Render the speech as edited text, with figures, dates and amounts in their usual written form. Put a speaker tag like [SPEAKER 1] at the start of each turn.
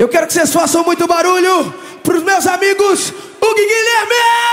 [SPEAKER 1] Eu quero que vocês façam muito barulho pros meus amigos Hugo e Guilherme!